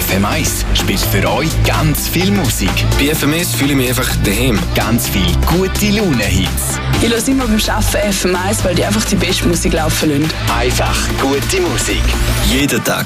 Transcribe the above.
FM1 spielt für euch ganz viel Musik. Bei FM1 fühle ich mich einfach daheim. Ganz viel gute Laune-Hits. Ich höre immer beim Arbeiten FM1, weil die einfach die beste Musik laufen lassen. Einfach gute Musik. Jeden Tag